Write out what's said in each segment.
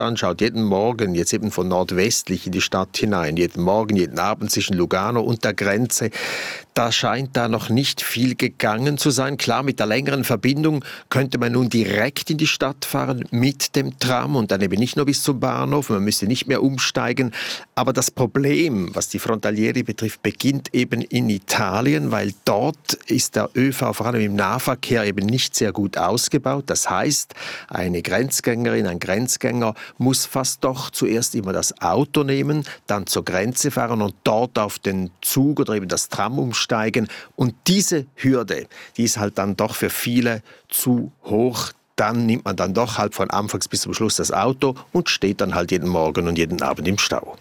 anschaut, jeden Morgen, jetzt eben von nordwestlich in die Stadt hinein, jeden Morgen, jeden Abend zwischen Lugano und der Grenze, da scheint da noch nicht viel gegangen zu sein. Klar, mit der längeren Verbindung könnte man nun direkt in die Stadt fahren mit dem Tram und dann eben nicht nur bis zum Bahnhof, man müsste nicht mehr umsteigen. Aber das Problem, was die Frontalieri betrifft, beginnt eben in Italien, weil dort ist der ÖV vor allem im Nahverkehr eben nicht sehr gut ausgebaut. Das heißt, eine Grenzgängerin, ein Grenzgänger muss fast doch zuerst immer das Auto nehmen, dann zur Grenze fahren und dort auf den Zug oder eben das Tram umsteigen. Und diese Hürde, die ist halt dann doch für viele zu hoch. Dann nimmt man dann doch halt von Anfangs bis zum Schluss das Auto und steht dann halt jeden Morgen und jeden Abend im Stau.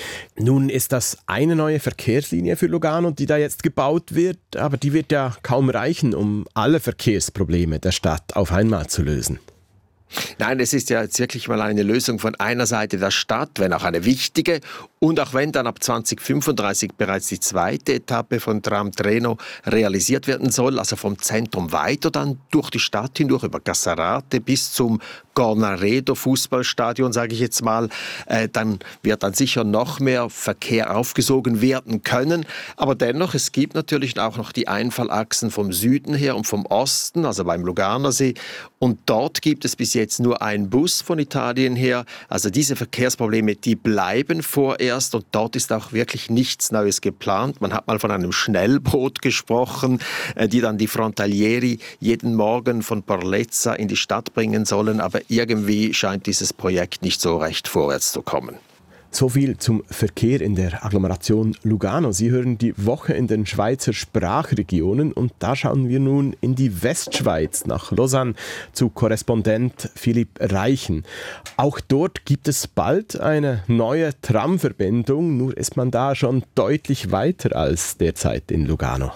Nun ist das eine neue Verkehrslinie für Lugano, die da jetzt gebaut wird, aber die wird ja kaum reichen, um alle Verkehrsprobleme der Stadt auf einmal zu lösen. Nein, es ist ja jetzt wirklich mal eine Lösung von einer Seite der Stadt, wenn auch eine wichtige. Und auch wenn dann ab 2035 bereits die zweite Etappe von Tram Treno realisiert werden soll, also vom Zentrum weiter dann durch die Stadt hindurch, über Cassarate bis zum Cornaredo Fußballstadion, sage ich jetzt mal, dann wird dann sicher noch mehr Verkehr aufgesogen werden können. Aber dennoch, es gibt natürlich auch noch die Einfallachsen vom Süden her und vom Osten, also beim Luganersee. Und dort gibt es bis jetzt nur einen Bus von Italien her. Also diese Verkehrsprobleme, die bleiben vorerst und dort ist auch wirklich nichts Neues geplant. Man hat mal von einem Schnellboot gesprochen, die dann die Frontalieri jeden Morgen von Porlezza in die Stadt bringen sollen. Aber irgendwie scheint dieses Projekt nicht so recht vorwärts zu kommen. So viel zum Verkehr in der Agglomeration Lugano. Sie hören die Woche in den Schweizer Sprachregionen und da schauen wir nun in die Westschweiz nach Lausanne zu Korrespondent Philipp Reichen. Auch dort gibt es bald eine neue Tramverbindung, nur ist man da schon deutlich weiter als derzeit in Lugano.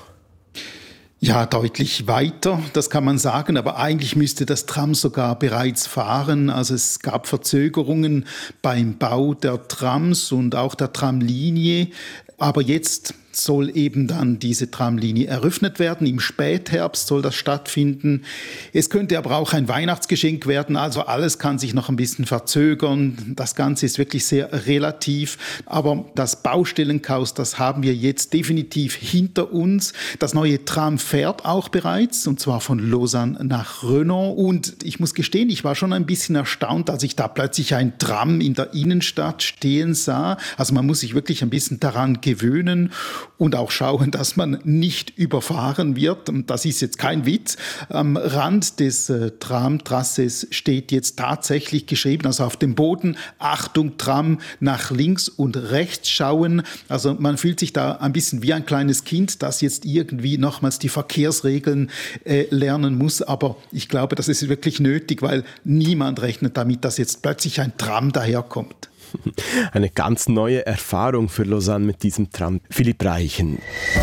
Ja, deutlich weiter, das kann man sagen, aber eigentlich müsste das Tram sogar bereits fahren. Also es gab Verzögerungen beim Bau der Trams und auch der Tramlinie, aber jetzt soll eben dann diese Tramlinie eröffnet werden. Im Spätherbst soll das stattfinden. Es könnte aber auch ein Weihnachtsgeschenk werden. Also alles kann sich noch ein bisschen verzögern. Das Ganze ist wirklich sehr relativ. Aber das Baustellenchaos, das haben wir jetzt definitiv hinter uns. Das neue Tram fährt auch bereits, und zwar von Lausanne nach Renan. Und ich muss gestehen, ich war schon ein bisschen erstaunt, als ich da plötzlich ein Tram in der Innenstadt stehen sah. Also man muss sich wirklich ein bisschen daran gewöhnen und auch schauen, dass man nicht überfahren wird. Und das ist jetzt kein Witz. Am Rand des Tramtrasses steht jetzt tatsächlich geschrieben, also auf dem Boden: Achtung, Tram, nach links und rechts schauen. Also man fühlt sich da ein bisschen wie ein kleines Kind, das jetzt irgendwie nochmals die Verkehrsregeln lernen muss. Aber ich glaube, das ist wirklich nötig, weil niemand rechnet damit, dass jetzt plötzlich ein Tram daherkommt. Eine ganz neue Erfahrung für Lausanne mit diesem Tram. Philipp Reichen.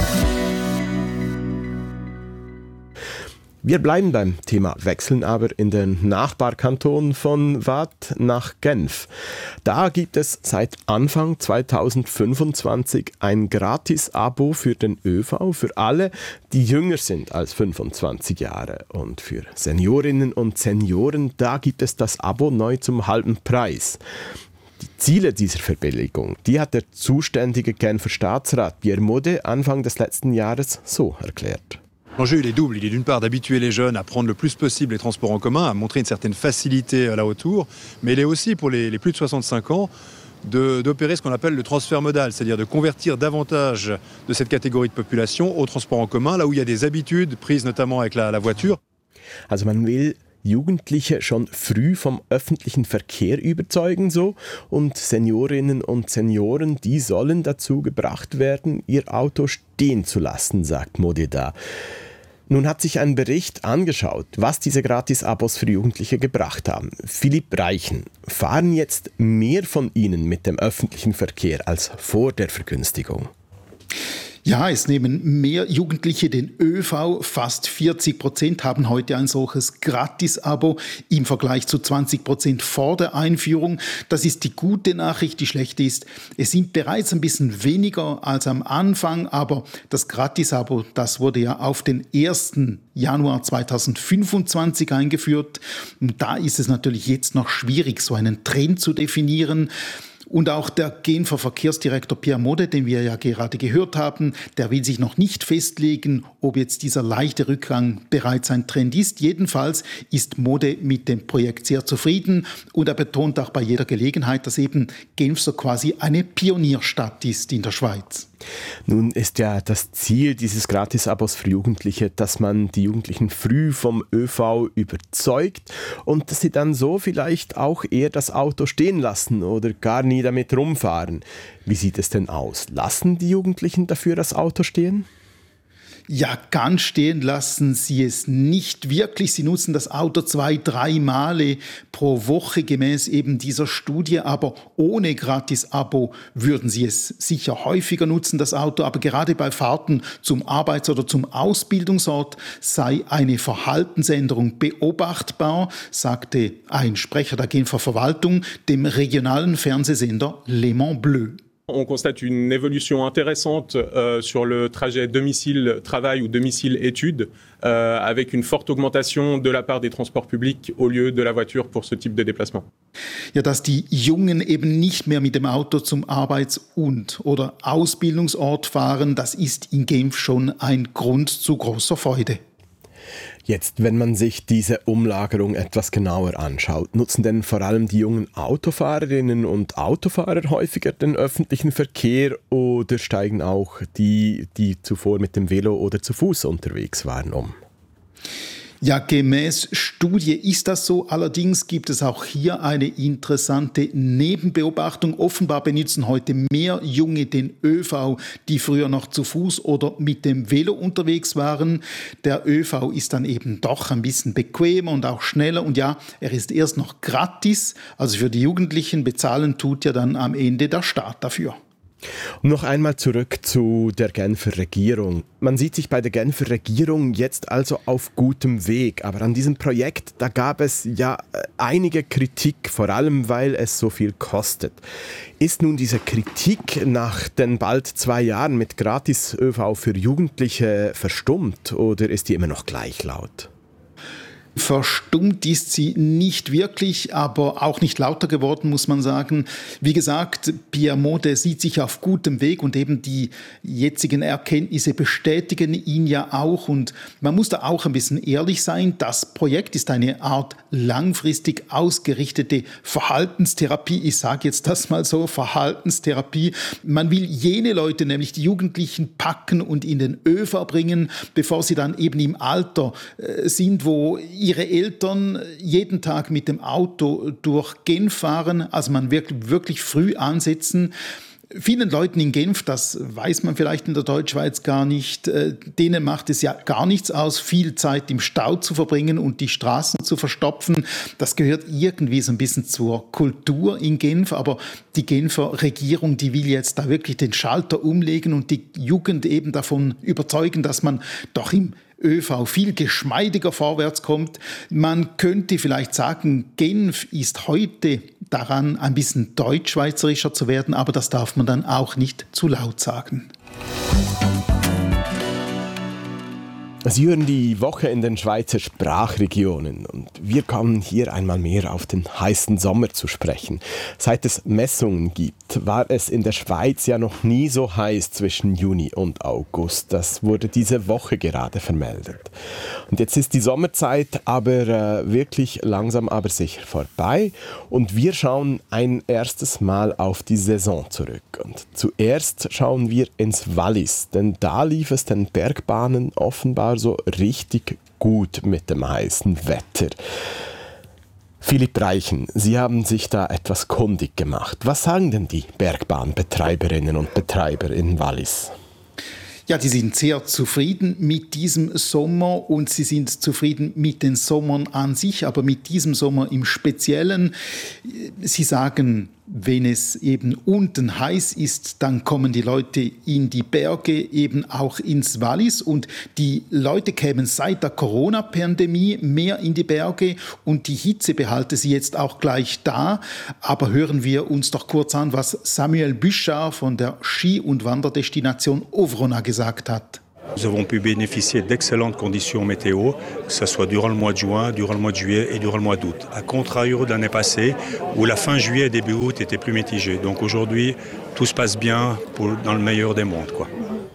Wir bleiben beim Thema, wechseln aber in den Nachbarkanton von Waadt nach Genf. Da gibt es seit Anfang 2025 ein Gratis-Abo für den ÖV für alle, die jünger sind als 25 Jahre. Und für Seniorinnen und Senioren, da gibt es das Abo neu zum halben Preis. Die Ziele dieser Verbilligung, die hat der zuständige Genfer Staatsrat Pierre Maudet Anfang des letzten Jahres so erklärt. L'enjeu, il est double. Il est d'une part d'habituer les jeunes à prendre le plus possible les transports en commun, à montrer une certaine facilité là autour, mais il est aussi pour les plus de 65 ans d'opérer ce qu'on appelle le transfert modal, c'est-à-dire de convertir davantage de cette catégorie de population au transport en commun, là où il y a des habitudes prises notamment avec la voiture. Also man will Jugendliche schon früh vom öffentlichen Verkehr überzeugen so und Seniorinnen und Senioren, die sollen dazu gebracht werden, ihr Auto stehen zu lassen, sagt Maudet da. Nun hat sich ein Bericht angeschaut, was diese Gratis-Abos für Jugendliche gebracht haben. Philipp Reichen, fahren jetzt mehr von ihnen mit dem öffentlichen Verkehr als vor der Vergünstigung? Ja, es nehmen mehr Jugendliche den ÖV. Fast 40% haben heute ein solches Gratis-Abo im Vergleich zu 20% vor der Einführung. Das ist die gute Nachricht. Die schlechte ist, es sind bereits ein bisschen weniger als am Anfang, aber das Gratis-Abo, das wurde ja auf den 1. Januar 2025 eingeführt. Und da ist es natürlich jetzt noch schwierig, so einen Trend zu definieren. Und auch der Genfer Verkehrsdirektor Pierre Mode, den wir ja gerade gehört haben, der will sich noch nicht festlegen, ob jetzt dieser leichte Rückgang bereits ein Trend ist. Jedenfalls ist Mode mit dem Projekt sehr zufrieden und er betont auch bei jeder Gelegenheit, dass eben Genf so quasi eine Pionierstadt ist in der Schweiz. Nun ist ja das Ziel dieses Gratis-Abos für Jugendliche, dass man die Jugendlichen früh vom ÖV überzeugt und dass sie dann so vielleicht auch eher das Auto stehen lassen oder gar nie damit rumfahren. Wie sieht es denn aus? Lassen die Jugendlichen dafür das Auto stehen? Ja, ganz stehen lassen sie es nicht wirklich. Sie nutzen das Auto 2-3 Male pro Woche gemäß eben dieser Studie, aber ohne Gratis-Abo würden sie es sicher häufiger nutzen, das Auto. Aber gerade bei Fahrten zum Arbeits- oder zum Ausbildungsort sei eine Verhaltensänderung beobachtbar, sagte ein Sprecher der Genfer Verwaltung dem regionalen Fernsehsender Le Mans Bleu. On constate une évolution intéressante sur le trajet domicile-travail ou domicile-études, avec une forte augmentation de la part des transports publics au lieu de la voiture pour ce type de déplacement. Ja, dass die Jungen eben nicht mehr mit dem Auto zum Arbeits- oder Ausbildungsort fahren, das ist in Genf schon ein Grund zu großer Freude. Jetzt, wenn man sich diese Umlagerung etwas genauer anschaut, nutzen denn vor allem die jungen Autofahrerinnen und Autofahrer häufiger den öffentlichen Verkehr oder steigen auch die zuvor mit dem Velo oder zu Fuß unterwegs waren, um? Ja, gemäß Studie ist das so. Allerdings gibt es auch hier eine interessante Nebenbeobachtung. Offenbar benutzen heute mehr Junge den ÖV, die früher noch zu Fuß oder mit dem Velo unterwegs waren. Der ÖV ist dann eben doch ein bisschen bequemer und auch schneller. Und ja, er ist erst noch gratis. Also für die Jugendlichen bezahlen tut ja dann am Ende der Staat dafür. Und noch einmal zurück zu der Genfer Regierung. Man sieht sich bei der Genfer Regierung jetzt also auf gutem Weg. Aber an diesem Projekt, da gab es ja einige Kritik, vor allem weil es so viel kostet. Ist nun diese Kritik nach den bald 2 Jahren mit Gratis-ÖV für Jugendliche verstummt oder ist die immer noch gleich laut? Verstummt ist sie nicht wirklich, aber auch nicht lauter geworden, muss man sagen. Wie gesagt, Pierre Mode sieht sich auf gutem Weg und eben die jetzigen Erkenntnisse bestätigen ihn ja auch. Und man muss da auch ein bisschen ehrlich sein. Das Projekt ist eine Art langfristig ausgerichtete Verhaltenstherapie. Ich sage jetzt das mal so, Verhaltenstherapie. Man will jene Leute, nämlich die Jugendlichen, packen und in den ÖV bringen, bevor sie dann eben im Alter sind, wo ihre Eltern jeden Tag mit dem Auto durch Genf fahren, also man wirklich früh ansetzen. Vielen Leuten in Genf, das weiß man vielleicht in der Deutschschweiz gar nicht, denen macht es ja gar nichts aus, viel Zeit im Stau zu verbringen und die Straßen zu verstopfen. Das gehört irgendwie so ein bisschen zur Kultur in Genf, aber die Genfer Regierung, die will jetzt da wirklich den Schalter umlegen und die Jugend eben davon überzeugen, dass man doch im ÖV viel geschmeidiger vorwärts kommt. Man könnte vielleicht sagen, Genf ist heute daran, ein bisschen deutschschweizerischer zu werden, aber das darf man dann auch nicht zu laut sagen. Sie hören die Woche in den Schweizer Sprachregionen und wir kommen hier einmal mehr auf den heißen Sommer zu sprechen. Seit es Messungen gibt, war es in der Schweiz ja noch nie so heiß zwischen Juni und August. Das wurde diese Woche gerade vermeldet. Und jetzt ist die Sommerzeit aber wirklich langsam aber sicher vorbei und wir schauen ein erstes Mal auf die Saison zurück. Und zuerst schauen wir ins Wallis, denn da lief es den Bergbahnen offenbar so richtig gut mit dem heißen Wetter. Philipp Reichen, Sie haben sich da etwas kundig gemacht. Was sagen denn die Bergbahnbetreiberinnen und Betreiber in Wallis? Ja, die sind sehr zufrieden mit diesem Sommer und sie sind zufrieden mit den Sommern an sich, aber mit diesem Sommer im Speziellen. Sie sagen, wenn es eben unten heiß ist, dann kommen die Leute in die Berge, eben auch ins Wallis. Und die Leute kämen seit der Corona-Pandemie mehr in die Berge und die Hitze behalte sie jetzt auch gleich da. Aber hören wir uns doch kurz an, was Samuel Büchard von der Ski- und Wanderdestination Ovrona gesagt hat. Nous avons pu bénéficier d'excellentes conditions météo, que ce soit durant le mois de juin, durant le mois de juillet et durant le mois d'août. À contrario de l'année passée, où la fin juillet et début août étaient plus mitigés. Donc aujourd'hui, tout se passe bien dans le meilleur des mondes, quoi.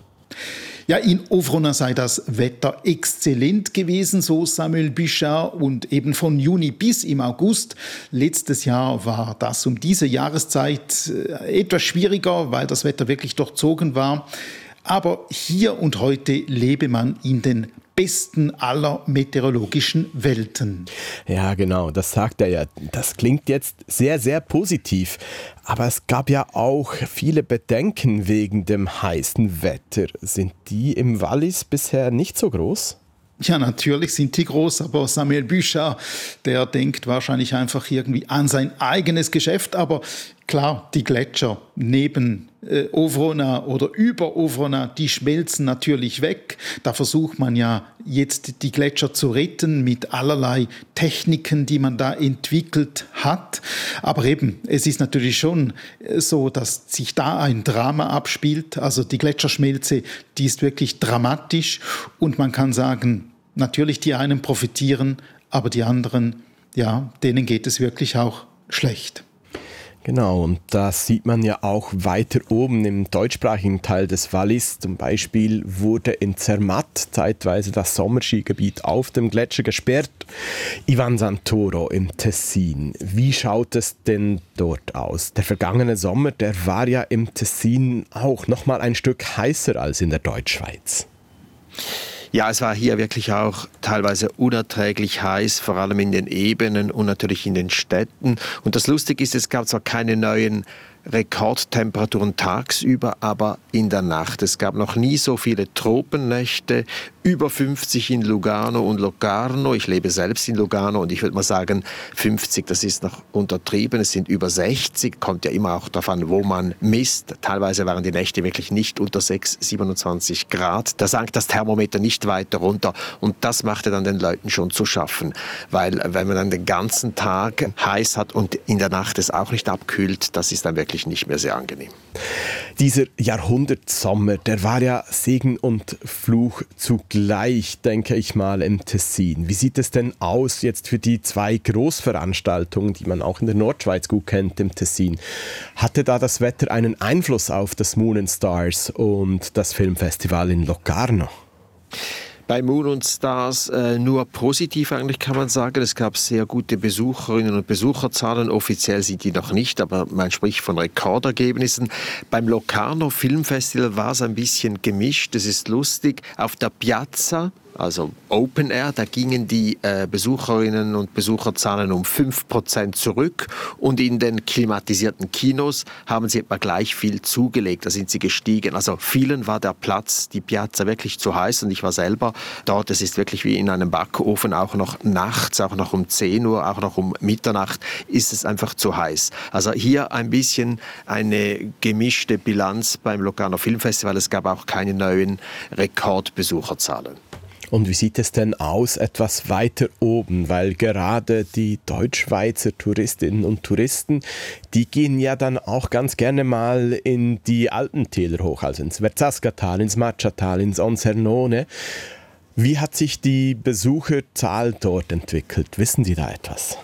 Ja, in Ovrona sei das Wetter exzellent gewesen, so Samuel Büchard, und eben von Juni bis im August. Letztes Jahr war das um diese Jahreszeit etwas schwieriger, weil das Wetter wirklich durchzogen war. Aber hier und heute lebe man in den besten aller meteorologischen Welten. Ja, genau, das sagt er ja. Das klingt jetzt sehr, sehr positiv. Aber es gab ja auch viele Bedenken wegen dem heißen Wetter. Sind die im Wallis bisher nicht so groß? Ja, natürlich sind die groß, aber Samuel Büchard, der denkt wahrscheinlich einfach irgendwie an sein eigenes Geschäft. Aber klar, die Gletscher neben Ovrona oder über Ovrona, die schmelzen natürlich weg. Da versucht man ja jetzt die Gletscher zu retten mit allerlei Techniken, die man da entwickelt hat. Aber eben, es ist natürlich schon so, dass sich da ein Drama abspielt. Also die Gletscherschmelze, die ist wirklich dramatisch. Und man kann sagen, natürlich die einen profitieren, aber die anderen, ja, denen geht es wirklich auch schlecht. Genau, und das sieht man ja auch weiter oben im deutschsprachigen Teil des Wallis. Zum Beispiel wurde in Zermatt zeitweise das Sommerskigebiet auf dem Gletscher gesperrt. Ivan Santoro im Tessin. Wie schaut es denn dort aus? Der vergangene Sommer, der war ja im Tessin auch noch mal ein Stück heißer als in der Deutschschweiz. Ja, es war hier wirklich auch teilweise unerträglich heiß, vor allem in den Ebenen und natürlich in den Städten. Und das Lustige ist, es gab zwar keine neuen Rekordtemperaturen tagsüber, aber in der Nacht. Es gab noch nie so viele Tropennächte, über 50 in Lugano und Locarno. Ich lebe selbst in Lugano und ich würde mal sagen, 50, das ist noch untertrieben. Es sind über 60, kommt ja immer auch darauf an, wo man misst. Teilweise waren die Nächte wirklich nicht unter 27 Grad. Da sank das Thermometer nicht weiter runter und das machte dann den Leuten schon zu schaffen. Weil wenn man dann den ganzen Tag heiß hat und in der Nacht es auch nicht abkühlt, das ist dann wirklich nicht mehr sehr angenehm. Dieser Jahrhundertsommer, der war ja Segen und Fluch zugleich, denke ich mal, im Tessin. Wie sieht es denn aus jetzt für die zwei Großveranstaltungen, die man auch in der Nordschweiz gut kennt, im Tessin? Hatte da das Wetter einen Einfluss auf das Moon and Stars und das Filmfestival in Locarno? Bei Moon und Stars nur positiv eigentlich, kann man sagen. Es gab sehr gute Besucherinnen und Besucherzahlen. Offiziell sind die noch nicht, aber man spricht von Rekordergebnissen. Beim Locarno Filmfestival war es ein bisschen gemischt. Es ist lustig. Auf der Piazza, also Open Air, da gingen die Besucherinnen und Besucherzahlen um 5% zurück und in den klimatisierten Kinos haben sie etwa gleich viel zugelegt, da sind sie gestiegen. Also vielen war der Platz, die Piazza, wirklich zu heiß und ich war selber dort. Es ist wirklich wie in einem Backofen, auch noch nachts, auch noch um 10 Uhr, auch noch um Mitternacht ist es einfach zu heiß. Also hier ein bisschen eine gemischte Bilanz beim Locarno Filmfestival. Es gab auch keine neuen Rekordbesucherzahlen. Und wie sieht es denn aus etwas weiter oben? Weil gerade die Deutschschweizer Touristinnen und Touristen, die gehen ja dann auch ganz gerne mal in die Alpentäler hoch, also ins Verzascatal, ins Machatal, ins Onsernone. Wie hat sich die Besucherzahl dort entwickelt? Wissen Sie da etwas?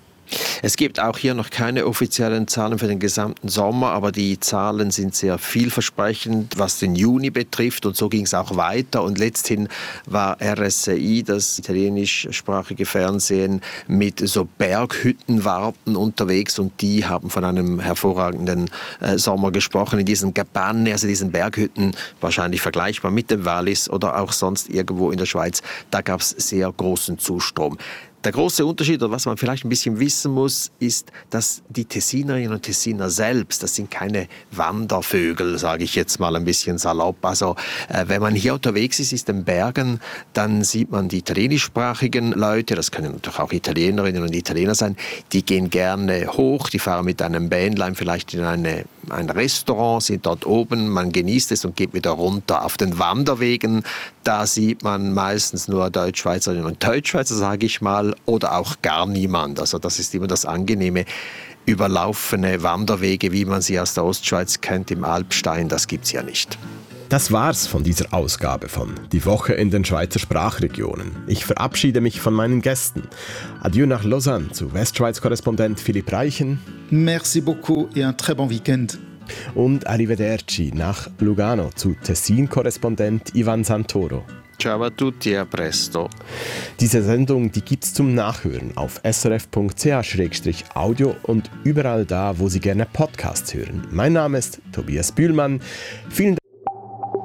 Es gibt auch hier noch keine offiziellen Zahlen für den gesamten Sommer, aber die Zahlen sind sehr vielversprechend, was den Juni betrifft und so ging es auch weiter und letzthin war RSI, das italienischsprachige Fernsehen, mit so Berghüttenwarten unterwegs und die haben von einem hervorragenden Sommer gesprochen in diesen Cabane, also diesen Berghütten, wahrscheinlich vergleichbar mit dem Wallis oder auch sonst irgendwo in der Schweiz, da gab es sehr großen Zustrom. Der große Unterschied, oder was man vielleicht ein bisschen wissen muss, ist, dass die Tessinerinnen und Tessiner selbst, das sind keine Wandervögel, sage ich jetzt mal ein bisschen salopp. Also wenn man hier unterwegs ist in den Bergen, dann sieht man die italienischsprachigen Leute, das können natürlich auch Italienerinnen und Italiener sein, die gehen gerne hoch, die fahren mit einem Bähnlein vielleicht in ein Restaurant, sind dort oben, man genießt es und geht wieder runter. Auf den Wanderwegen, da sieht man meistens nur Deutschschweizerinnen und Deutschschweizer, sage ich mal, oder auch gar niemand. Also das ist immer das Angenehme. Überlaufene Wanderwege, wie man sie aus der Ostschweiz kennt, im Alpstein, das gibt es ja nicht. Das war's von dieser Ausgabe von Die Woche in den Schweizer Sprachregionen. Ich verabschiede mich von meinen Gästen. Adieu nach Lausanne zu Westschweiz-Korrespondent Philipp Reichen. Merci beaucoup et un très bon week-end. Und Arrivederci nach Lugano zu Tessin-Korrespondent Ivan Santoro. Ciao a tutti, a presto. Diese Sendung, die gibt's zum Nachhören auf srf.ch/audio und überall da, wo Sie gerne Podcasts hören. Mein Name ist Tobias Bühlmann. Vielen Dank.